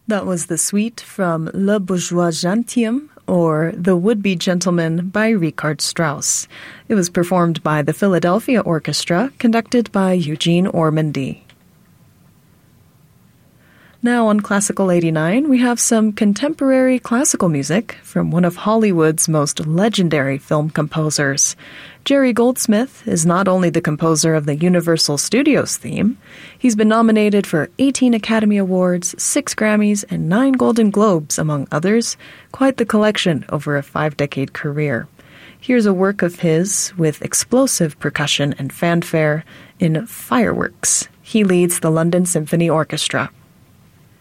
That was the suite from Le Bourgeois Gentilhomme, or The Would-Be Gentleman by Richard Strauss. It was performed by the Philadelphia Orchestra, conducted by Eugene Ormandy. Now on Classical 89, we have some contemporary classical music from one of Hollywood's most legendary film composers. Jerry Goldsmith is not only the composer of the Universal Studios theme, he's been nominated for 18 Academy Awards, 6 Grammys, and 9 Golden Globes, among others. Quite the collection over a 5-decade career. Here's a work of his with explosive percussion and fanfare in Fireworks. He leads the London Symphony Orchestra.